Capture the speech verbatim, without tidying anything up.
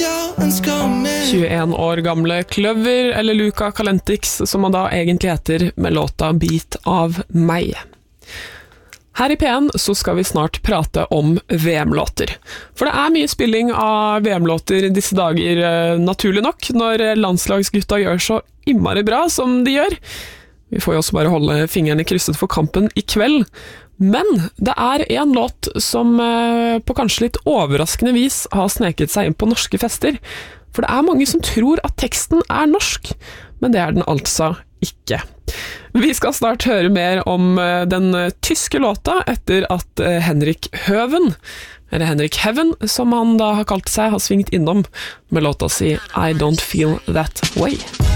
tjueen år gamle Kløver, eller Luca Kalentix, som han da egentlig heter, med låta Bit av meg. Her i P en så skal vi snart prate om V M-låter. For det er mye spilling av V M-låter disse dager, naturlig nok, når landslagsgutta gjør så innmari bra som de gjør. Vi får jo også bare holde fingrene krysset for kampen i kveld. Men det er en låt som på kanskje litt overraskende vis har sneket seg inn på norske fester. For det er mange som tror at teksten er norsk, men det er den altså ikke. Vi skal snart høre mer om den tyske låta etter at Henrik Høven, eller Henrik Heaven, som han da har kalt seg, har svingt innom med låta si I Don't Feel That Way.